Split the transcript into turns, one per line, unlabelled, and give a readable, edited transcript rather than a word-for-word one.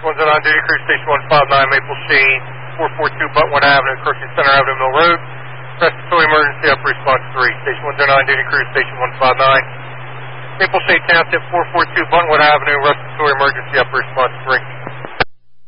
109 duty crew, Station 159, Maple Shade, 442 Buttonwood Avenue, Cushing Center Avenue, Mill Road. Respiratory emergency up response 3. Station 109 duty crew, Station 159. Maple Shade Township, 442 Buttonwood Avenue, respiratory emergency up response 3.